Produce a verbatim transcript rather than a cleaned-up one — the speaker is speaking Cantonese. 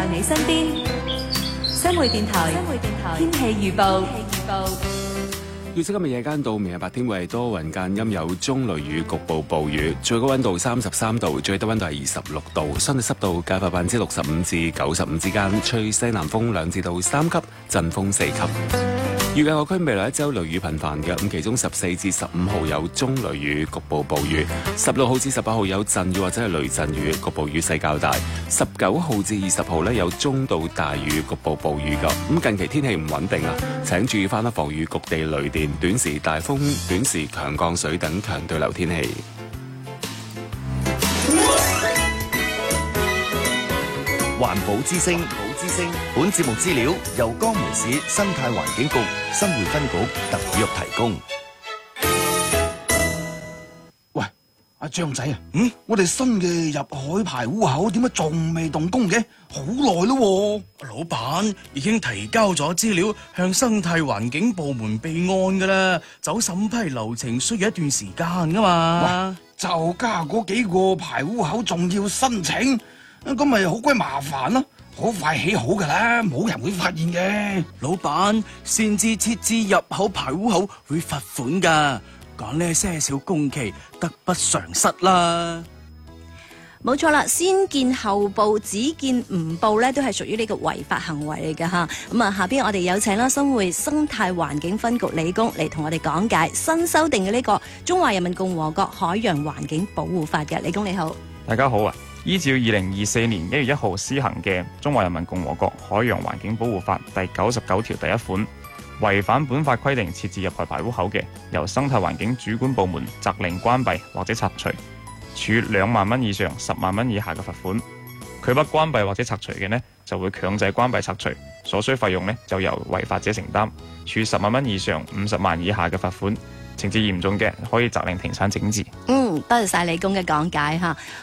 你身邊。新會電台天氣預報。 預測今日夜間到明日白天會係多雲間陰有中雷雨，局部暴雨，最高溫度三十三度，最低溫度係二十六度，相對濕度介乎百分之六十五至九十五之間，吹西南風兩至到三級，陣風四級。預計各區未來一週雷雨頻繁嘅，咁其中十四至十五號有中雷雨，局部暴雨；十六號至十八號有陣雨或者係雷陣雨，局部雨勢較大；十九號至二十號呢有中到大雨，局部暴雨㗎。咁近期天氣唔穩定啊，請注意翻啦，防禦局地雷電、短時大風、短時強降水等強對流天氣。 環保之聲，環保之聲。本節目資料由江門市生態環境局新會分局特約提供。 喂，阿張仔啊，嗯，我哋新嘅入海排污口點解仲未動工嘅？好耐咯。 老闆已經提交咗資料向生態環境部門備案噶啦，走審批流程需要一段時間噶嘛。 喂，就加嗰幾個排污口仲要申請？咁咪好鬼麻煩咯，好快起好噶啦，冇人會發現嘅。 老闆，擅自設置入口排污口會罰款噶，講呢些少工期得不償失啦。 冇錯啦，先見後報，只見唔報咧，都係屬於呢個違法行為嚟㗎吓。咁啊，下邊我哋有請啦新會生態環境分局理工嚟同我哋講解新修訂嘅呢個《中華人民共和國海洋環境保護法》嘅。理工你好。 大家好啊！依照二零二四年一月一號施行嘅《中華人民共和國海洋環境保護法》第九十九條第一款，違反本法規定設置入海排污口嘅，由生態環境主管部門責令關閉或者拆除，處兩萬蚊以上十萬蚊以下嘅罰款。拒不關閉或者拆除嘅呢，就會強制關閉拆除，所需費用呢就由違法者承擔，處十萬蚊以上五十萬以下嘅罰款。情節嚴重嘅，可以責令停產整治。 嗯，多謝晒理工嘅講解吓。